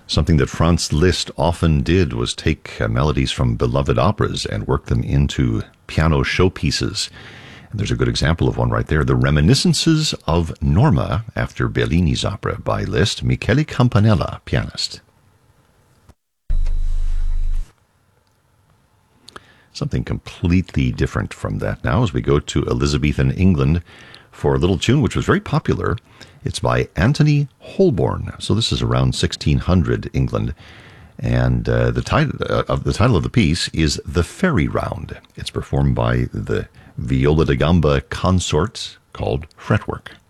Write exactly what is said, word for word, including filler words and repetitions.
Something that Franz Liszt often did was take uh, melodies from beloved operas and work them into piano showpieces. And there's a good example of one right there, The Reminiscences of Norma, after Bellini's opera by Liszt, Michele Campanella, pianist. Something completely different from that now as we go to Elizabethan England for a little tune which was very popular. It's by Anthony Holborn. So this is around sixteen hundred England. And uh, the, title, uh, of the title of the piece is The Fairy Round. It's performed by the Viola da Gamba Consort called Fretwork.